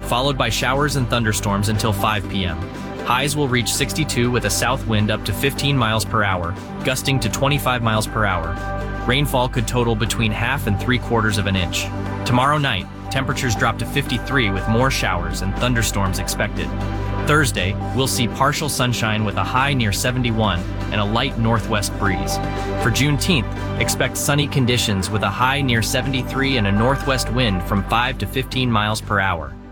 followed by showers and thunderstorms until 5 p.m. Highs will reach 62 with a south wind up to 15 miles per hour, gusting to 25 miles per hour. Rainfall could total between half and 3/4 of an inch. Tomorrow night, temperatures drop to 53 with more showers and thunderstorms expected. Thursday, we'll see partial sunshine with a high near 71 and a light northwest breeze. For Juneteenth, expect sunny conditions with a high near 73 and a northwest wind from 5 to 15 miles per hour.